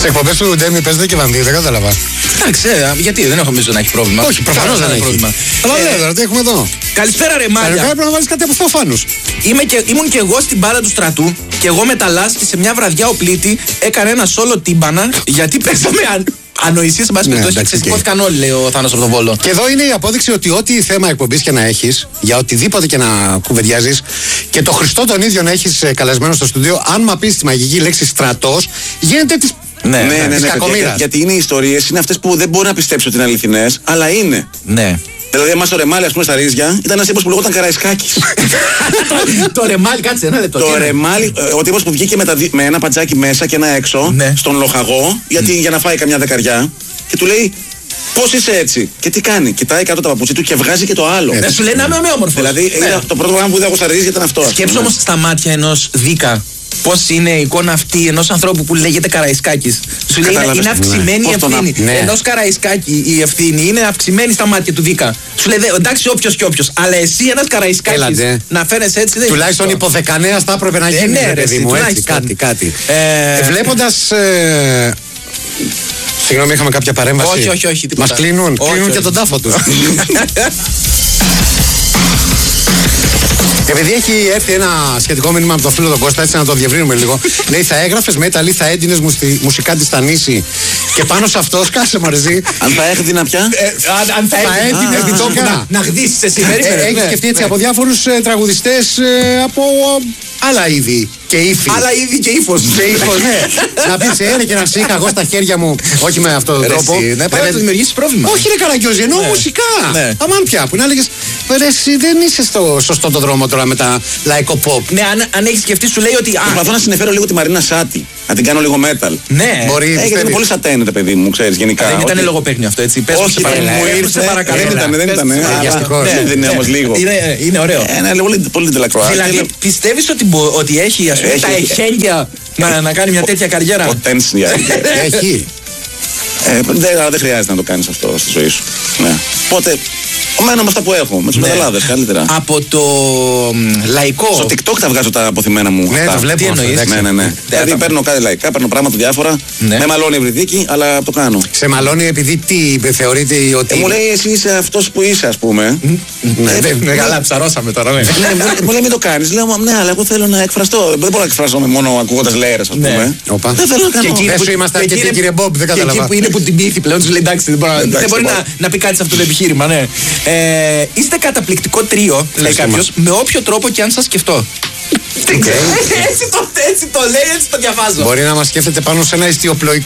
εκπομπές του Ντέμι παίζεται και βανδύει, δεν κατάλαβα. Εντάξει, γιατί δεν έχω νομίζω να έχει πρόβλημα. Όχι, προφανώς δεν έχει πρόβλημα. Αλλά βέβαια, τι έχουμε εδώ. Καλησπέρα, ρε Μάλια. Πρέπει να βάλεις κάτι από Θεοφάνους. Ήμουν και εγώ στην μπάλα του στρατού και εγώ μεταλλάς και σε μια βραδιά ο πλήτη έκανε ένα σόλο τύμπανα γιατί παίζαμε ανοησίες, εν πάση περιπτώσει, ξεσηκώθηκαν όλοι, λέει ο Θάνος από τον Βόλο. Και εδώ είναι η απόδειξη ότι ό,τι θέμα εκπομπής και να έχεις, για οτιδήποτε και να κουβεντιάζεις, και το Χριστό τον ίδιο να έχεις καλεσμένο στο στούντιο, αν μα πεις τη μαγική λέξη στρατός, γίνεται της. Ναι, γιατί είναι οι ιστορίες, είναι αυτές που δεν μπορεί να πιστέψει ότι είναι αληθινές, αλλά είναι. Ναι. Δηλαδή, εμάς το Ρεμάλι, ας πούμε, στα Ρίζια, ήταν ένας τύπος που λεγόταν Καραϊσκάκης. Το Ρεμάλι, κάτσε ένα λεπτό. Το Ρεμάλι, ο τύπος που βγήκε με ένα πατζάκι μέσα και ένα έξω, στον λοχαγό, για να φάει καμιά δεκαριά, και του λέει, πώς είσαι έτσι, και τι κάνει, κοιτάει κάτω τα παπούτσια του και βγάζει και το άλλο. Σου λέει να είμαι όμορφος. Δηλαδή, το πρώτο πράγμα που είδα εγώ στα Ρίζια ήταν αυτό. Σκέψου όμως στα μάτια ενός δίκα. Πώς είναι η εικόνα αυτή ενός ανθρώπου που λέγεται Καραϊσκάκης. Σου λέει είναι αυξημένη η ευθύνη. Ενός Καραϊσκάκη η ευθύνη είναι αυξημένη στα μάτια του Δίκα. Σου λέει εντάξει όποιος και όποιος. Αλλά εσύ ένας Καραϊσκάκης να φαίνεσαι έτσι δεν. Τουλάχιστον υποδεκανέας θα έπρεπε να γίνει, ρε παιδί μου, έτσι. Κάτι. Βλέποντας. Συγγνώμη, είχαμε κάποια παρέμβαση. Όχι. Μας κλείνουν και τον τάφο τους. Επειδή έχει έρθει ένα σχετικό μήνυμα από το φίλο τον Κώστα, έτσι να το διευρύνουμε λίγο. Λέει, θα έγραφες metal ή θα έντυνες μουσικάντη στα νήσι. Και πάνω σε αυτό σκάσε μαρζή. Αν θα έδεινα πια. Αν θα έντυνες μπιτόκα. Να γδίσεις εσύ. Έχει σκεφτεί έτσι από διάφορους τραγουδιστές από άλλα είδη. Και ύφη. Άλλα είδη και ύφος. Ναι. Να πεις, και να σήχα εγώ στα χέρια μου. Όχι με αυτόν τον τρόπο. Να πάει να του δημιουργήσεις πρόβλημα. Όχι, ρε Καραγκιόζη, εννοώ μουσικά. Αμάν πια. Που να έλεγες, εσύ δεν είσαι στο σωστό το δρόμο τώρα με τα λαϊκό pop. Ναι, αν έχεις σκεφτεί, σου λέει ότι. Προσπαθώ να συνεφέρω λίγο τη Μαρίνα Σάτι. Να την κάνω λίγο metal. Ναι, μπορεί. Γιατί είναι πολύ σατένεται, παιδί μου, ξέρεις γενικά. Δεν ήταν λογοπαίγνιο αυτό, έτσι. Πες μου, σε παρακαλώ. Δεν ήταν. Δεν είναι όμως λίγο. Είναι ωραίο. Πολύ τελακροά. Δηλαδή, πιστεύεις ότι έχει τα εχέγγυα να κάνει μια τέτοια καριέρα? Potential. Έχει. Δεν χρειάζεται να το κάνεις αυτό στη ζωή σου. Οπότε, μένω με αυτά που έχω, με τους μεταλλάδες καλύτερα. Από το λαϊκό. Στο TikTok τα βγάζω τα αποθυμένα μου. Ναι, το βλέπω. Ναι. Δηλαδή παίρνω κάτι λαϊκά, παίρνω πράγματα διάφορα. Με μαλώνει η ευρυδίκη, αλλά το κάνω. Σε μαλώνει επειδή τι θεωρείτε ότι. Μου λέει εσύ είσαι αυτός που είσαι, ας πούμε. Καλά, ψαρώσαμε τώρα. Μου λέει μην το κάνεις. Λέω ναι, αλλά εγώ θέλω να εκφραστώ. Δεν μπορώ να εκφράσω μόνο ακούγοντας λέερες, ας πούμε. Δεν θέλω να κάνω. Δεν σου ήμασταν και τι, κύριε Μπομπ, δεν κατάλαβα. Και εκεί που είναι που την πείθει πλέον, του λέει εντάξει, δεν μπορεί να πει κάτι σε αυτό το επιχείρημα, ναι. Είστε καταπληκτικό τρίο, λέει κάποιος, με όποιο τρόπο και αν σας σκεφτώ. Έτσι το λέει, έτσι το διαβάζω. Μπορεί να μας σκέφτεται πάνω σε ένα ιστιοπλοϊκό